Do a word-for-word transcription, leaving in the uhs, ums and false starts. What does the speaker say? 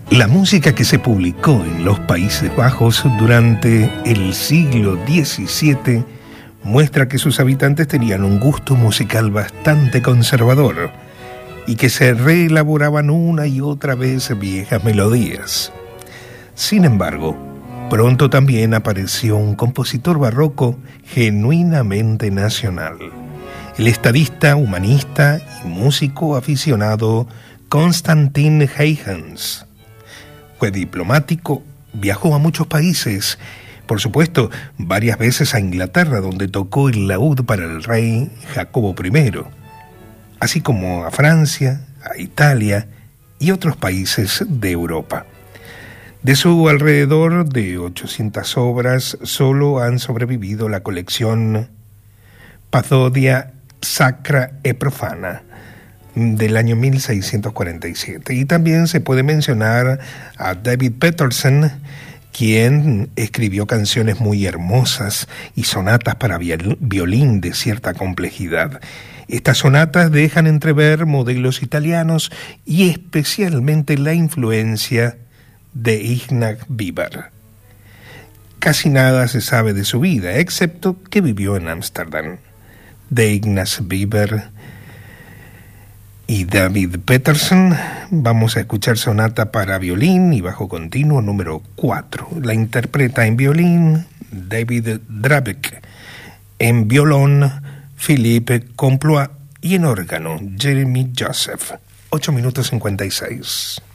La música que se publicó en los Países Bajos durante el siglo diecisiete muestra que sus habitantes tenían un gusto musical bastante conservador y que se reelaboraban una y otra vez viejas melodías. Sin embargo, pronto también apareció un compositor barroco genuinamente nacional, el estadista, humanista y músico aficionado Constantin Huygens. Fue diplomático, viajó a muchos países, por supuesto, varias veces a Inglaterra, donde tocó el laúd para el rey Jacobo primero, así como a Francia, a Italia y otros países de Europa. De su alrededor de ochocientas obras, solo han sobrevivido la colección Pathodia Sacra e Profana, del año mil seiscientos cuarenta y siete. Y también se puede mencionar a David Peterson, quien escribió canciones muy hermosas y sonatas para violín de cierta complejidad. Estas sonatas dejan entrever modelos italianos y especialmente la influencia de Ignaz Biber. Casi nada se sabe de su vida, excepto que vivió en Ámsterdam. De Ignaz Biber y David Peterson vamos a escuchar sonata para violín y bajo continuo número cuatro. La interpreta en violín David Drabeck, en violón Philippe Complois y en órgano Jeremy Joseph. ocho minutos cincuenta y seis.